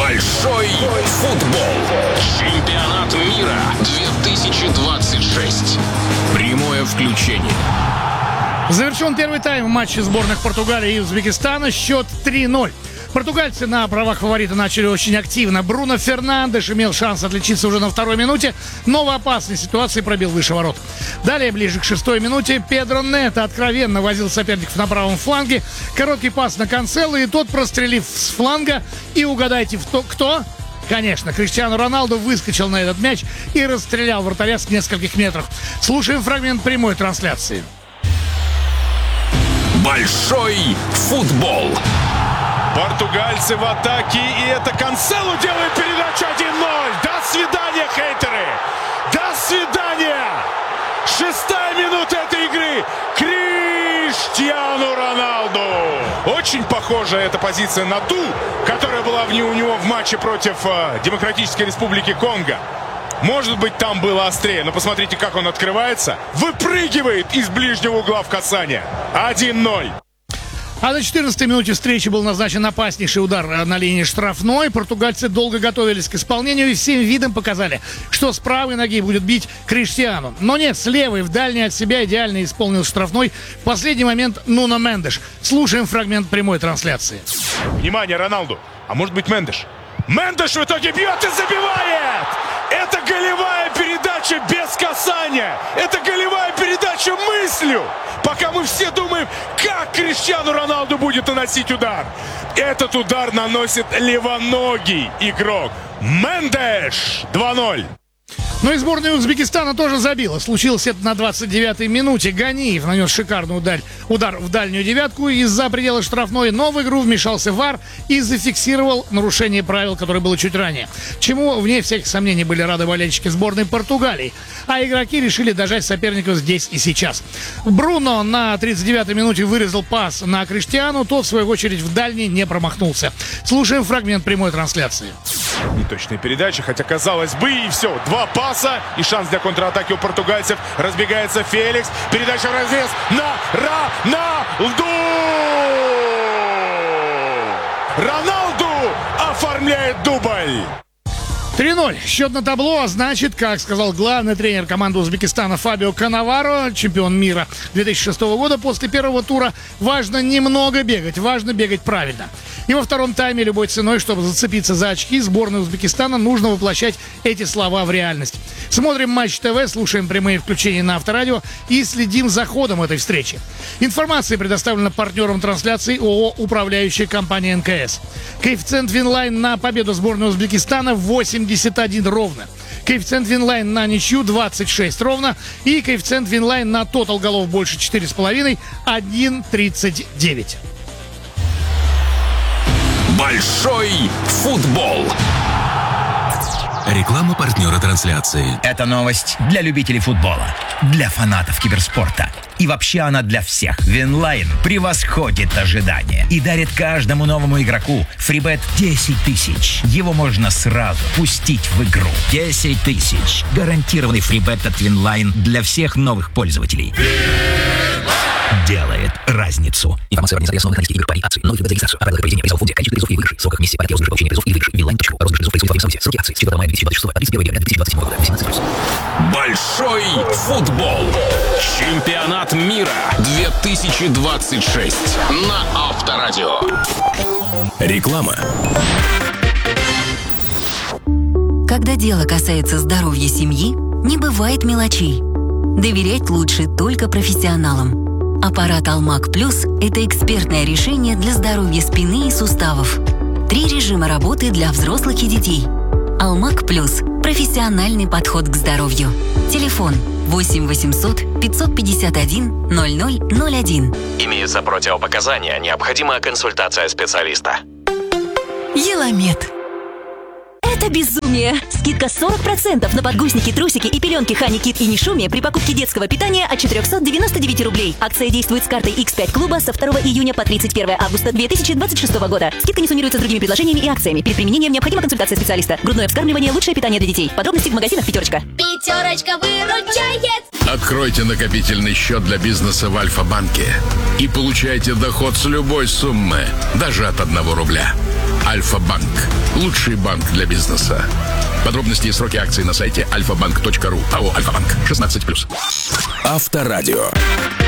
Большой футбол. Чемпионат мира 2026. Прямое включение. Завершен первый тайм в матче сборных Португалии и Узбекистана. Счет 3-0. Португальцы на правах фаворита начали очень активно. Бруно Фернандеш имел шанс отличиться уже на второй минуте, но в опасной ситуации пробил выше ворот. Далее, ближе к шестой минуте, Педро Нето откровенно возил соперников на правом фланге. Короткий пас на Канцело, и тот, прострелив с фланга, и угадайте, кто? Конечно, Криштиану Роналду выскочил на этот мяч и расстрелял вратаря с нескольких метров. Слушаем фрагмент прямой трансляции. Большой футбол. Португальцы в атаке, и это Канцело делает передачу 1-0. До свидания, хейтеры! До свидания! 6-я минута этой игры. Криштиану Роналду. Очень похожа эта позиция на ту, которая была у него в матче против Демократической Республики Конго. Может быть, там было острее, но посмотрите, как он открывается. Выпрыгивает из ближнего угла в касание. 1-0. А на 14-й минуте встречи был назначен опаснейший удар на линии штрафной. Португальцы долго готовились к исполнению и всем видом показали, что с правой ноги будет бить Криштиану. Но нет, с левой в дальний от себя идеально исполнил штрафной в последний момент Нуно Мендеш. Слушаем фрагмент прямой трансляции. Внимание, Роналду. А может быть, Мендеш? Мендеш в итоге бьет и забивает! Это голевая передача без касания! Это голевая передача мыслью! Пока мы все думаем, как Криштиану Роналду будет наносить удар. Этот удар наносит левоногий игрок. Мендеш! 2-0. Но и сборная Узбекистана тоже забила. Случилось это на 29-й минуте. Ганиев нанес шикарный удар в дальнюю девятку из-за предела штрафной, но в игру вмешался ВАР и зафиксировал нарушение правил, которое было чуть ранее. Чему, вне всяких сомнений, были рады болельщики сборной Португалии. А игроки решили дожать соперников здесь и сейчас. Бруно на 39-й минуте вырезал пас на Криштиану, тот, в свою очередь, в дальний не промахнулся. Слушаем фрагмент прямой трансляции. Неточная передача, хотя казалось бы, и все. Два паса и шанс для контратаки у португальцев. Разбегается Феликс. Передача в разрез на Роналду! Роналду оформляет дубль. 3-0. Счет на табло, а значит, как сказал главный тренер команды Узбекистана Фабио Канаваро, чемпион мира 2006 года, после первого тура важно немного бегать, важно бегать правильно. И во втором тайме любой ценой, чтобы зацепиться за очки, сборной Узбекистана нужно воплощать эти слова в реальность. Смотрим Матч ТВ, слушаем прямые включения на Авторадио и следим за ходом этой встречи. Информация предоставлена партнером трансляции ООО «Управляющая компания НКС». Коэффициент Винлайн на победу сборной Узбекистана 81 ровно. Коэффициент Винлайн на ничью 26 ровно. И коэффициент Винлайн на тотал голов больше 4,5 1,39. Большой футбол. Реклама партнера трансляции. Это новость для любителей футбола, для фанатов киберспорта. И вообще она для всех. Винлайн превосходит ожидания и дарит каждому новому игроку фрибет 10 тысяч. Его можно сразу пустить в игру. 10 тысяч. Гарантированный фрибет от Винлайн для всех новых пользователей. Делает разницу. Информация о организации основных игр, пари, акций, новых фрибет регистрацию, правила проведения призов в фонде, количество призов и выигрышей, сроках, месте, порядке розыгрыша, получения призов и выигрышей. Винлайн.ру. Розыгрыш призов происходит в своем сайте. Сроки акций с 4 мая 2026 по 31 января 2027 года. 18+. Большой футбол. Чемпионат мира 2026 на Авторадио. Реклама. Когда дело касается здоровья семьи, не бывает мелочей. Доверять лучше только профессионалам. Аппарат Алмаг Плюс – это экспертное решение для здоровья спины и суставов. 3 режима работы для взрослых и детей. Алмаг Плюс – профессиональный подход к здоровью. Телефон 8 800 551 0001. Имеются противопоказания, необходима консультация специалиста. Еламед. Это безумие! Скидка 40% на подгузники, трусики и пеленки Honey Kid и Нишуми при покупке детского питания от 499 рублей. Акция действует с картой X5 клуба со 2 июня по 31 августа 2026 года. Скидка не суммируется с другими предложениями и акциями. Перед применением необходима консультация специалиста. Грудное вскармливание – лучшее питание для детей. Подробности в магазинах «Пятерочка». «Пятерочка» выручает! Откройте накопительный счет для бизнеса в Альфа-банке и получайте доход с любой суммы, даже от 1 рубля. Альфа-банк. Лучший банк для бизнеса. Подробности и сроки акций на сайте alfabank.ru. АО «Альфа-банк». 16+. Авторадио.